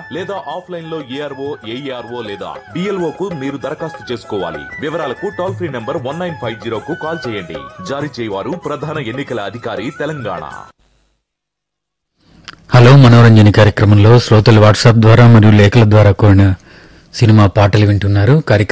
లేదా ఆఫ్లైన్ లో ARO AERO లేదా డిఎల్ఓ కు మీరు దరఖాస్తు చేసుకోవాలి. వివరాలకు టోల్ ఫ్రీ నంబర్ 1950 కు కాల్ చేయండి. జారీ చేయవారు ప్రధాన ఎన్నికల అధికారి, తెలంగాణ. హలో మనోరంజని కార్యక్రమంలో శ్రోతలు వాట్సాప్ ద్వారా మరియు లేఖల ద్వారా కోరిన సినిమా పాటలు వింటున్నారు. కార్యక్రమం